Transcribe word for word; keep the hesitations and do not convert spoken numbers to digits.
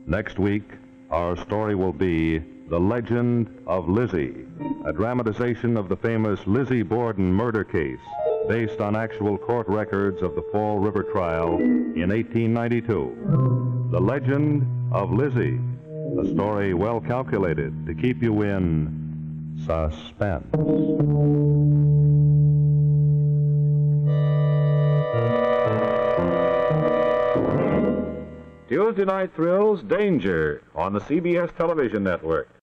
Next week, our story will be The Legend of Lizzie, a dramatization of the famous Lizzie Borden murder case based on actual court records of the Fall River trial in eighteen ninety-two. The Legend of Lizzie, a story well calculated to keep you in suspense. Tuesday Night Thrills, Danger, on the C B S television network.